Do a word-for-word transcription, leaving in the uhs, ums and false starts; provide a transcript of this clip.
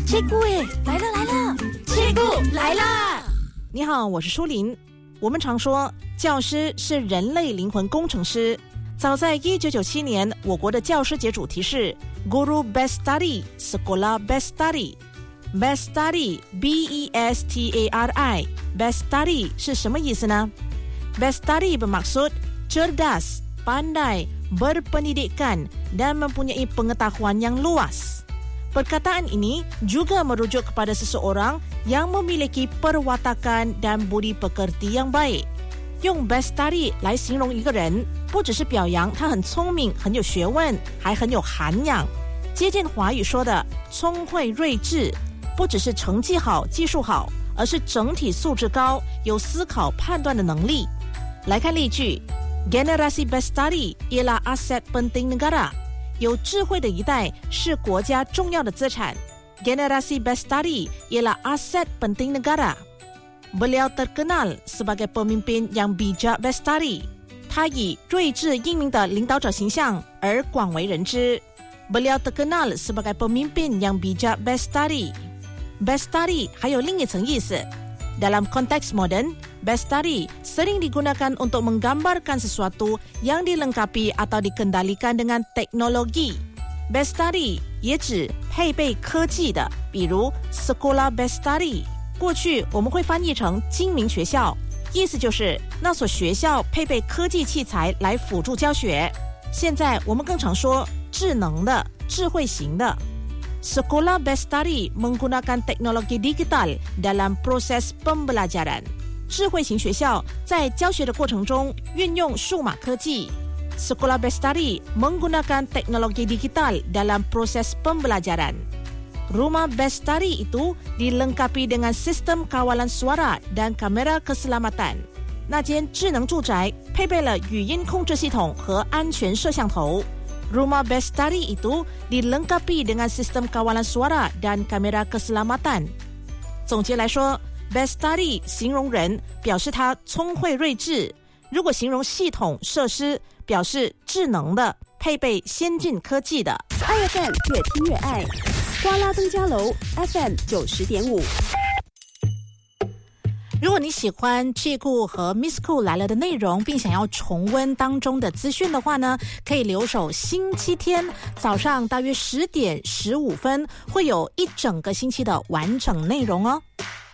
切姑耶，来了来了，切姑来啦！ 你好，我是舒琳。我们常说教师是人类灵魂工程师。早在一九九七年，我国的教师节主题是 Guru Bestari Sekolah Bestari。Best Study B E S T A R I Best Study 是什么意思呢？ Best Study bermaksud cerdas, pandai, berpendidikan dan mempunyai pengetahuan yang luas. Perkataan ini juga merujuk kepada seseorang yang memiliki perwatakan dan budi pekerti yang baik. 用 Best Study 来形容一个人，不只是表扬他很聪明很有学问，还很有涵养。接近华语说的聪慧睿智，不只是成绩好技术好，而是整体素质高，有思考判断的能力。来看例句， Generasi Bestari ialah aset penting negara。 有智慧的一代是国家重要的资产。 Generasi Bestari ialah aset penting negara。 Beliau terkenal sebagai pemimpin yang bijak Bestari。 他以睿智英明的领导者形象而广为人知。 Beliau terkenal sebagai pemimpin yang bijak Bestari。Bestari 还有另一层意思。 Dalam konteks moden, Bestari sering digunakan untuk menggambarkan sesuatu yang dilengkapi atau dikendalikan dengan teknologi. Bestari 也指配备科技的，比如 Sekolah Bestari。 过去我们会翻译成精明学校，意思就是那所学校配备科技器材来辅助教学。现在我们更常说智能的、智慧型的。Sekolah Bestari menggunakan teknologi digital dalam proses pembelajaran。 智慧型学校在教学的过程中运用数码科技。 Sekolah Bestari menggunakan teknologi digital dalam proses pembelajaran。 Rumah Bestari itu dilengkapi dengan sistem kawalan suara dan kamera keselamatan。 那间智能住宅配备了语音控制系统和安全摄像头。 Rumah Bestari itu dilengkapi dengan sistem kawalan suara dan kamera keselamatan。 总结来说， Bestari 形容人表示他聪慧睿智，如果形容系统设施表示智能的，配备先进科技的。 爱 F M 越听越爱，瓜拉登嘉楼 F M 九十点五。 如果你喜欢 Cikgu 和 Miss Cool 来了的内容，并想要重温当中的资讯的话呢，可以留守星期天早上大约十点十五分，会有一整个星期的完整内容哦。